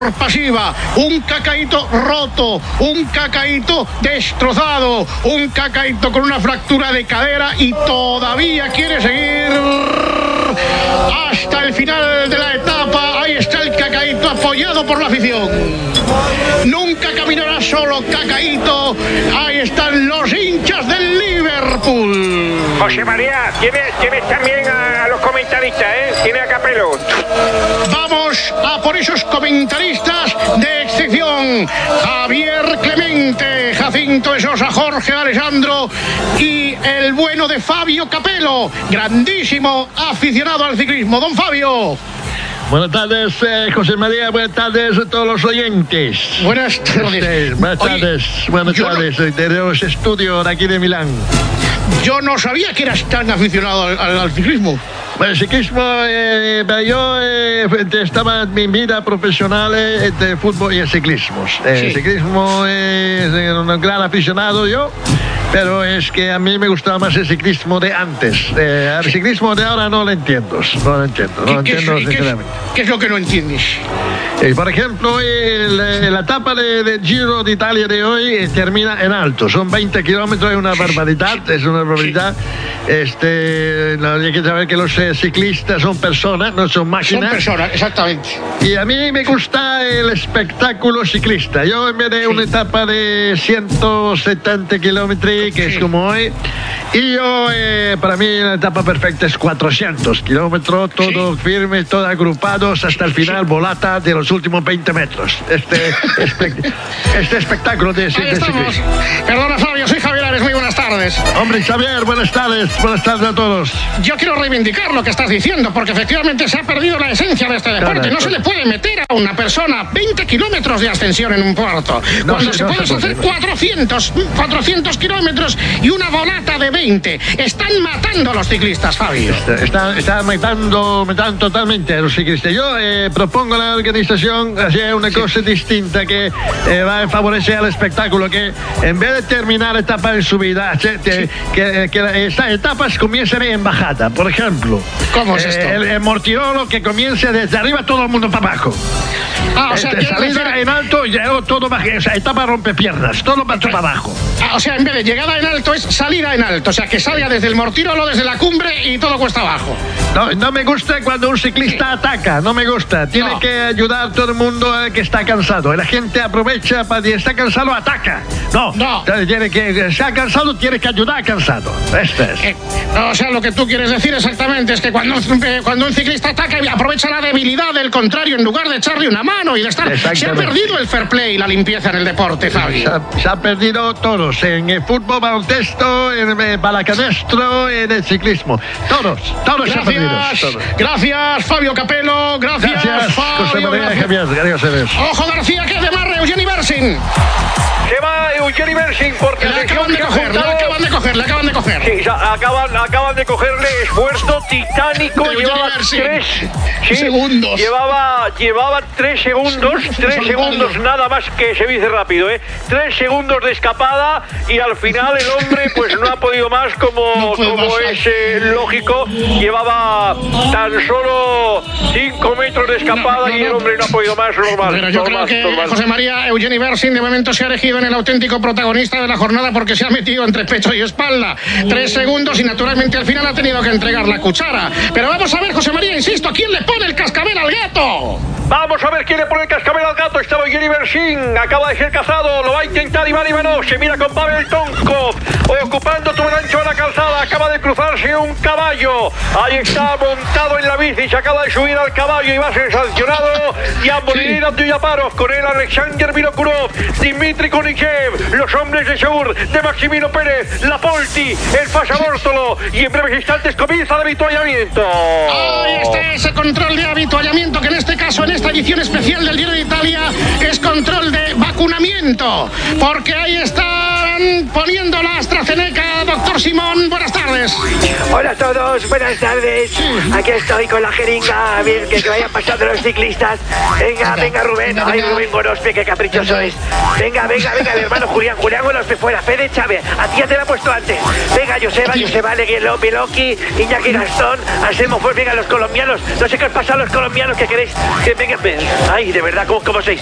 pasiva, un Cacaíto roto, un Cacaíto destrozado, un Cacaíto con una fractura de cadera y todavía quiere seguir hasta el final de la etapa. Ahí está el Cacaíto apoyado por la afición. Nunca caminará solo Cacaíto. Ahí están los hinchas del Liverpool. José María, tienes también a los comentaristas, ¿eh? Tiene a Capello. Vamos a por esos comentaristas de excepción. Javier Clemente, Jacinto de Sosa, Jorge Alessandro y el bueno de Fabio Capello, grandísimo aficionado al ciclismo. Don Fabio. Buenas tardes, José María. Buenas tardes a todos los oyentes. Buenas tardes. Buenas tardes. De los estudios de aquí de Milán. Yo no sabía que eras tan aficionado al ciclismo. Bueno, el ciclismo, yo estaba en mi vida profesional entre fútbol y el ciclismo. El ciclismo es un gran aficionado yo, pero es que a mí me gustaba más el ciclismo de antes. El ciclismo de ahora no lo entiendo. No lo entiendo sinceramente. ¿Qué es lo que no entiendes? Por ejemplo, la etapa de Giro de Italia de hoy termina en alto. Son 20 kilómetros, es una barbaridad. No, hay que saber que los ciclistas son personas, no son máquinas. Son personas, exactamente. Y a mí me gusta el espectáculo ciclista. Yo en vez de una etapa de 170 kilómetros, que es como hoy, y yo, para mí la etapa perfecta es 400 kilómetros, todo firme, todo agrupados hasta el final, volata de los últimos 20 metros. Este espectáculo de ciclismo. Perdona, Fabio, soy Javier Ares, muy buenas tardes. Hombre, Xavier, buenas tardes a todos. Yo quiero reivindicar lo que estás diciendo, porque efectivamente se ha perdido la esencia de este deporte. No se le puede meter a una persona 20 kilómetros de ascensión en un puerto, cuando se puede hacer 400 kilómetros y una volata de 20. Están matando a los ciclistas, Fabio. Están matando totalmente a los ciclistas. Yo propongo a la organización hacer una cosa distinta que va a favorecer el espectáculo, que en vez de terminar etapa en subida, que estas etapas comiencen en bajada. Por ejemplo, ¿cómo es esto? El Mortirolo, que comience desde arriba todo el mundo para abajo. O sea, salida en alto y luego todo bajo. Esa etapa rompe piernas, todo para abajo. O sea, en vez de llegada en alto es salida en alto. O sea, que salga desde el Mortirolo, desde la cumbre y todo cuesta abajo. No me gusta cuando un ciclista ataca, no me gusta. Tiene que ayudar a todo el mundo que está cansado. La gente aprovecha para que está cansado, ataca. No. Tiene que estar cansado, tiene que ayudar al cansado. O sea, lo que tú quieres decir exactamente es que cuando un ciclista ataca, aprovecha la debilidad del contrario en lugar de echarle una mano y de estar. Se ha perdido el fair play y la limpieza en el deporte, Fabio. Se ha perdido todos, en el fútbol, baloncesto, en el balacanestro, en el ciclismo. Todos se han perdido. Gracias, Fabio Capello. Gracias, Fabio. José María Javier. Ojo, García, que es de Marre, Eugeni Bersin. Se va Eugeni Bersin porque le acaban de coger. Sí, acaban de cogerle. Esfuerzo titánico. Llevaba 3 segundos. Llevaba 3 segundos. 3 segundos nada más, que se dice rápido, 3 segundos de escapada y al final el hombre pues no ha podido más, como es lógico. Llevaba tan solo 5 metros de escapada y el hombre no ha podido más. Pero yo creo que José María, Eugeni Bersin de momento se ha elegido en el auténtico protagonista de la jornada, porque se ha metido entre pecho y espalda. 3 segundos y naturalmente al final ha tenido que entregar la cuchara. Pero vamos a ver, José María, insisto, ¿quién le pone el cascabel al gato? Vamos a ver quién le pone el cascabel al gato. Estaba Eugeni Bersin, acaba de ser cazado, lo va a intentar Iván Ivanov. Se mira con Pavel Tonkov, ocupando todo el ancho de la calzada. Acaba de cruzarse un caballo. Ahí está montado en la bici, se acaba de subir al caballo y va a ser sancionado. Jan Bonilina Tuyaparov, con él Alexander Vinokurov, Dimitri Kunichev, los hombres de Seur, de Maximino Pérez, Lapolti, el Pasamórtolo, y en breves instantes comienza el avituallamiento. Ahí está ese control de avituallamiento, que en este caso, en esta edición especial del Giro de Italia, es control de vacunamiento, porque ahí están poniendo la AstraZeneca. Doctor Simón, buenas tardes. tardes. Hola a todos, buenas tardes. Aquí estoy con la jeringa, a ver que vayan pasando los ciclistas. Venga, Rubén. Ay, Rubén Gorospe, qué caprichoso es. Venga, el hermano Julián Gorospe fuera. Fede Chávez, a ti ya te la he puesto antes. Venga, Joseba, Leguelo, Beloki, Iñaki Gastón, Anselmo, pues venga, los colombianos. No sé qué os pasa a los colombianos que queréis. Que vengan, ay, de verdad, ¿cómo sois?